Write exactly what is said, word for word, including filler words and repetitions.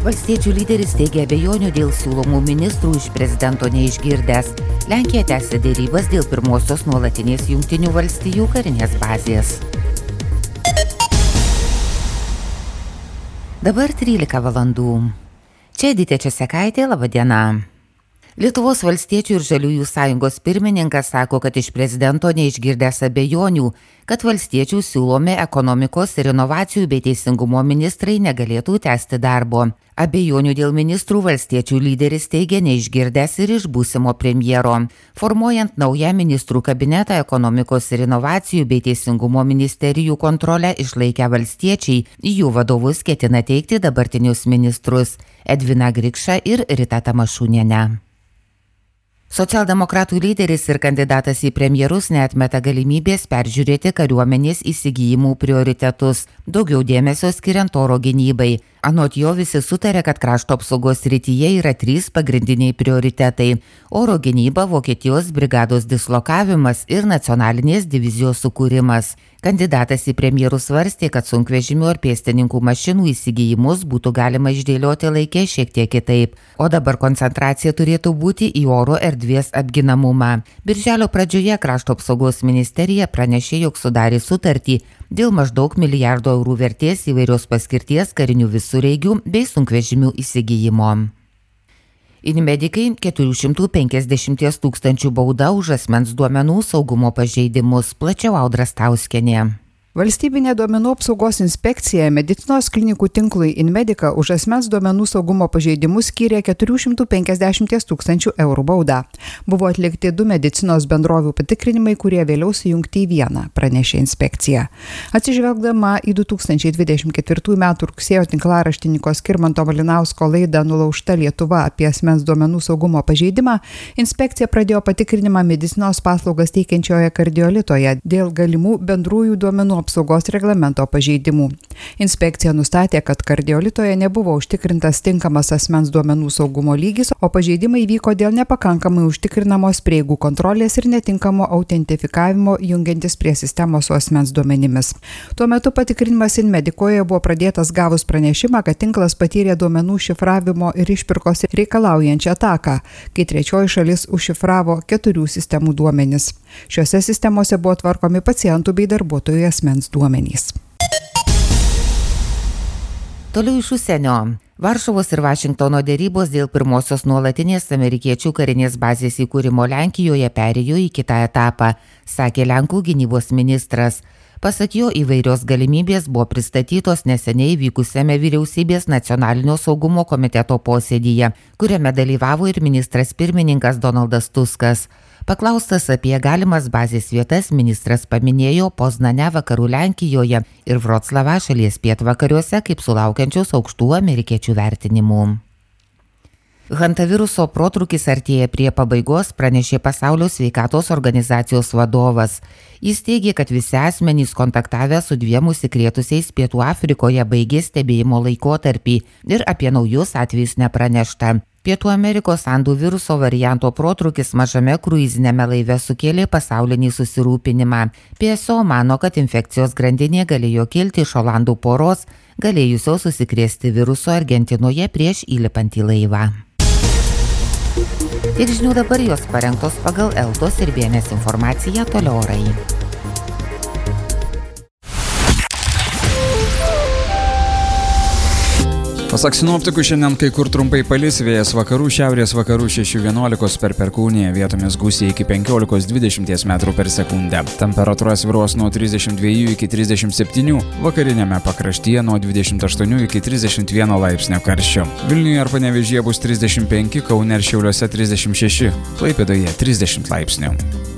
Valstiečių lyderis teigia abejonių dėl siūlomų ministrų iš prezidento neišgirdęs. Lenkija tęsia dėrybas dėl pirmosios nuolatinės Jungtinių valstijų karinės bazės. Dabar trylika valandų. Čia Editė Česekaitė, laba diena. Lietuvos valstiečių ir žaliųjų sąjungos pirmininkas sako, kad iš prezidento neišgirdęs abejonių, kad valstiečių siūlomi ekonomikos ir inovacijų bei teisingumo ministrai negalėtų tęsti darbo. Abejonių dėl ministrų valstiečių lyderis teigia neišgirdęs ir iš būsimo premjero. Formuojant naują ministrų kabinetą, ekonomikos ir inovacijų bei teisingumo ministerijų kontrolę išlaikę valstiečiai, į jų vadovus ketina teikti dabartinius ministrus Edviną Grikšą ir Ritą Tamašunienę. Socialdemokratų lyderis ir kandidatas į premjerus neatmeta galimybės peržiūrėti kariuomenės įsigijimų prioritetus, daugiau dėmesio skiriant oro gynybai. Anot jo visi sutarė, kad krašto apsaugos srityje yra trys pagrindiniai prioritetai – oro gynyba, Vokietijos brigados dislokavimas ir nacionalinės divizijos sukūrimas. Kandidatas į premjerus svarstė, kad sunkvežimių ar pėstininkų mašinų įsigijimus būtų galima išdėlioti laike šiek tiek kitaip, o dabar koncentracija turėtų būti į oro erdvės apginamumą. Birželio pradžioje krašto apsaugos ministerija pranešė, jog sudarė sutartį dėl maždaug milijardo eurų vertės įvairios paskirties karinių visureigių bei sunkvežimių įsigijimo. Inmedikai keturi šimtai penkiasdešimt tūkstančių bauda už asmens duomenų saugumo pažeidimus, plačiau Audra Stauskienė. Valstybinė duomenų apsaugos inspekcija medicinos klinikų tinklui Inmedika už asmens duomenų saugumo pažeidimus skyrė keturi šimtai penkiasdešimt tūkstančių eurų baudą. Buvo atlikti du medicinos bendrovių patikrinimai, kurie vėliau sujungti į vieną, pranešė inspekcija. Atsižvelgdama į du tūkstančiai dvidešimt ketvirtųjų metų rugsėjo tinklaraštininko Skirmanto Malinausko laidą Nulaužta Lietuva apie asmens duomenų saugumo pažeidimą, inspekcija pradėjo patikrinimą medicinos paslaugas teikiančioje kardiolitoje dėl galimų bendrųjų duomenų apsaugos reglamento pažeidimų. Inspekcija nustatė, kad kardiolitoje nebuvo užtikrintas tinkamas asmens duomenų saugumo lygis, o pažeidimai vyko dėl nepakankamai užtikrinamos prieigų kontrolės ir netinkamo autentifikavimo jungiantis prie sistemos su asmens duomenimis. Tuo metu patikrinimas Inmedikoje buvo pradėtas gavus pranešimą, kad tinklas patyrė duomenų šifravimo ir išpirkos reikalaujančią ataką, kai trečioji šalis užšifravo keturių sistemų duomenis. Šiuose sistemose buvo tvarkomi pacientų bei darbuotojų asmens duomenys. Toliau iš užsienio. Varšuvos ir Vašingtono dėrybos dėl pirmosios nuolatinės amerikiečių karinės bazės įkūrimo Lenkijoje perėjo į kitą etapą, sakė Lenkų gynybos ministras. Pasak jo, įvairios galimybės buvo pristatytos neseniai vykusiame vyriausybės nacionalinio saugumo komiteto posėdyje, kuriame dalyvavo ir ministras pirmininkas Donaldas Tuskas. Paklaustas apie galimas bazės vietas, ministras paminėjo Poznanę vakarų Lenkijoje ir Vroclavą šalies pietvakariuose kaip sulaukiančius aukštų amerikiečių vertinimų. Hantaviruso protrūkis artėja prie pabaigos, pranešė Pasaulio sveikatos organizacijos vadovas. Jis teigė, kad visi asmenys kontaktavę su dviem užsikrėtusiais Pietų Afrikoje baigė stebėjimo laikotarpį ir apie naujus atvejus nepranešta. Pietų Amerikos andų viruso varianto protrūkis mažame kruizinėme laive sukėlė pasaulinį susirūpinimą. P S O mano, kad infekcijos grandinė galėjo kilti iš olandų poros, galėjusios užsikrėsti viruso Argentinoje prieš įlipant į laivą. Tiek žinių dabar, jos parengtos pagal Eltos ir B N S informaciją, toliau orai. Pasak sinoptikų, šiandien kai kur trumpai palis, vėjas vakarų, šiaurės vakarų šeši vienuolikos per perkūniją, vietomis gūsiai iki penkiolikos dvidešimt metrų per sekundę. Temperatūra svyruos nuo trisdešimt dviejų iki trisdešimt septynių, vakarinėme pakraštyje nuo dvidešimt aštuonių iki trisdešimt vieno laipsnio karščio. Vilniuje ar Panevėžyje bus trisdešimt penki, Kaune ir Šiauliuose trisdešimt šeši, Klaipėdoje trisdešimt laipsnių.